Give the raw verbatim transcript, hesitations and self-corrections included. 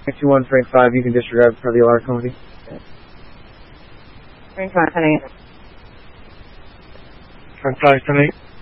two one, Frank five, you can disregard for the alarm company. Frank five, ten eight. Frank five, ten eight.